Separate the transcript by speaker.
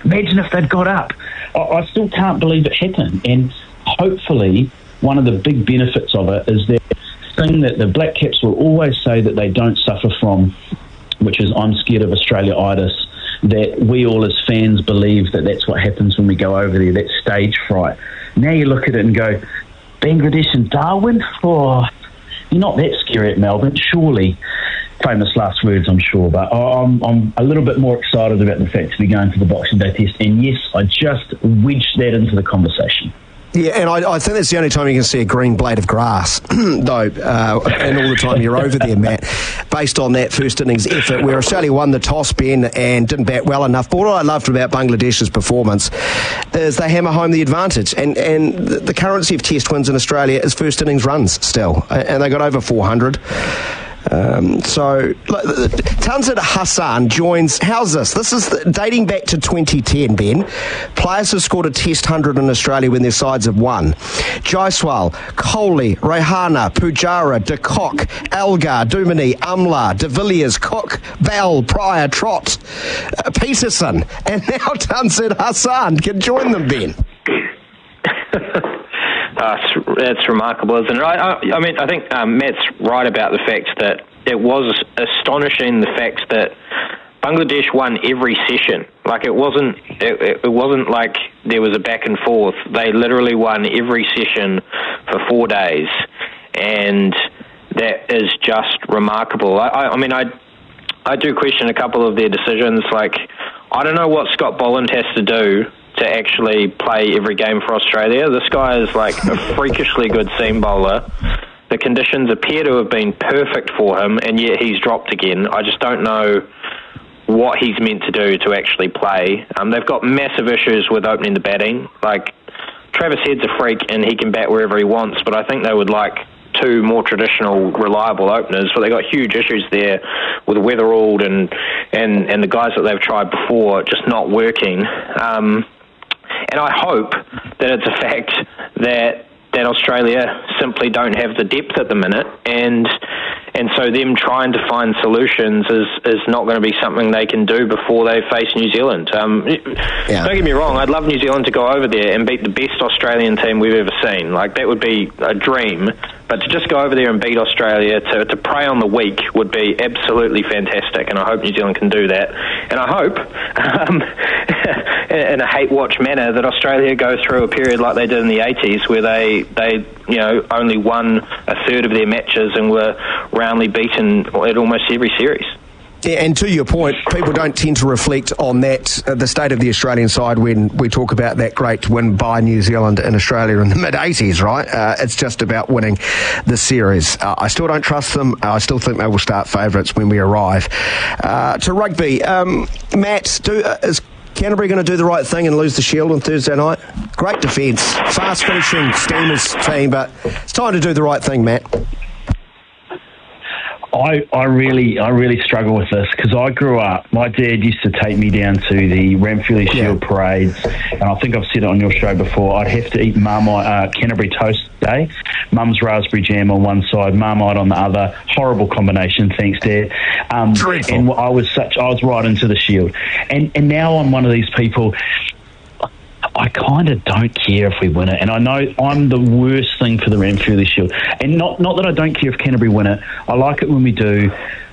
Speaker 1: Imagine if they'd got up. I still can't believe it happened. And hopefully, one of the big benefits of it is that thing that the Black Caps will always say that they don't suffer from, which is I'm scared of Australia-itis, that we all as fans believe that that's what happens when we go over there, that stage fright. Now you look at it and go, Bangladesh and Darwin? Oh, you're not that scary at Melbourne, surely. Famous last words, I'm sure, but I'm a little bit more excited about the fact to be going to the Boxing Day test, and yes, I just wedged that into the conversation.
Speaker 2: Yeah, and I think that's the only time you can see a green blade of grass, though, and all the time you're over there, Matt, based on that first innings effort where Australia won the toss, Ben, and didn't bat well enough. But what I loved about Bangladesh's performance is they hammer home the advantage, and the currency of test wins in Australia is first innings runs still, and they got over 400. So Tanzit Hassan joins. How's this? This is dating back to 2010, Ben. Players have scored a test 100 in Australia when their sides have won. Jaiswal, Kohli, Rahana, Pujara, De Kock, Elgar, Dumini, Amla, De Villiers, Cook, Bell, Pryor, Trott, Peterson, and now Tanzit Hassan can join them, Ben.
Speaker 3: That's remarkable, isn't it? I mean, I think Matt's right about the fact that it was astonishing, the fact that Bangladesh won every session. Like, it wasn't like there was a back and forth. They literally won every session for 4 days, and that is just remarkable. I mean, I do question a couple of their decisions. Like, I don't know what Scott Boland has to do to actually play every game for Australia. This guy is like a freakishly good seam bowler. The conditions appear to have been perfect for him, and yet he's dropped again. I just don't know what he's meant to do to actually play. They've got massive issues with opening the batting. Like, Travis Head's a freak, and he can bat wherever he wants, but I think they would like two more traditional, reliable openers, but they got huge issues there with Weatherald and the guys that they've tried before just not working. And I hope that it's a fact that Australia simply don't have the depth at the minute, and so them trying to find solutions is not going to be something they can do before they face New Zealand. Don't get me wrong, I'd love New Zealand to go over there and beat the best Australian team we've ever seen. Like, that would be a dream. But to just go over there and beat Australia, to prey on the weak, would be absolutely fantastic, and I hope New Zealand can do that. And I hope, in a hate-watch manner, that Australia go through a period like they did in the 80s, where they only won a third of their matches and were roundly beaten at almost every series.
Speaker 2: Yeah, and to your point, people don't tend to reflect on that, the state of the Australian side, when we talk about that great win by New Zealand in Australia in the mid-80s, right? It's just about winning the series. I still don't trust them. I still think they will start favourites when we arrive. To rugby, Matt, is Canterbury going to do the right thing and lose the Shield on Thursday night? Great defence, fast-finishing Steamers team, but it's time to do the right thing, Matt.
Speaker 1: I really struggle with this, because I grew up, my dad used to take me down to the Ramfurly Shield parades, and I think I've said it on your show before, I'd have to eat Marmite, Canterbury toast today, Mum's raspberry jam on one side, Marmite on the other. Horrible combination, thanks Dad. And I was right into the Shield, and now I'm one of these people, I kind of don't care if we win it, and I know I'm the worst thing for the Ramfurly Shield, and not that I don't care if Canterbury win it. I like it when we do.